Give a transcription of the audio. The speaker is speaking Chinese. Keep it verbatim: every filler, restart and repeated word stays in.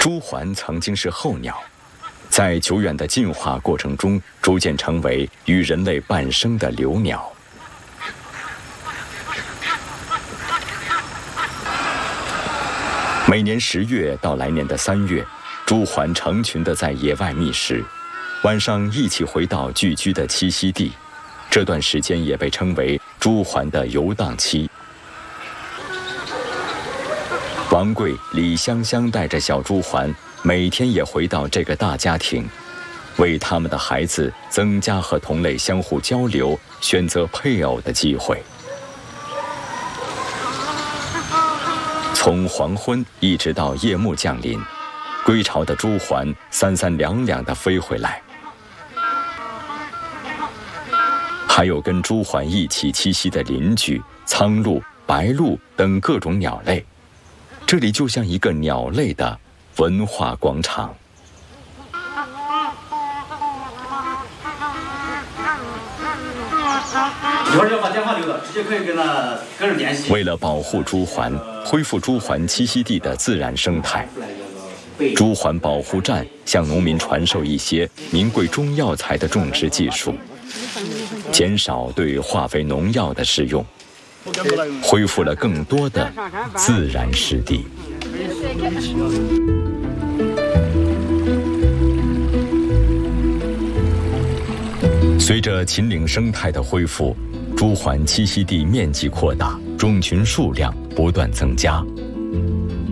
朱鹮曾经是候鸟，在久远的进化过程中，逐渐成为与人类伴生的留鸟。每年十月到来年的三月，朱鹮成群地在野外觅食，晚上一起回到聚居的栖息地。这段时间也被称为朱鹮的游荡期。王贵、李香香带着小朱鹮，每天也回到这个大家庭，为他们的孩子增加和同类相互交流、选择配偶的机会。从黄昏一直到夜幕降临，归巢的朱鹮三三两两地飞回来。还有跟朱鹮一起栖息的邻居苍鹭、白鹭等各种鸟类，这里就像一个鸟类的文化广场。 一会儿要把电话留了，直接可以跟他个人联系。 为了保护朱鹮，恢复朱鹮栖息地的自然生态，朱鹮保护站向农民传授一些名贵中药材的种植技术，减少对化肥农药的使用，恢复了更多的自然湿地。随着秦岭生态的恢复，朱鹮栖息地面积扩大，种群数量不断增加。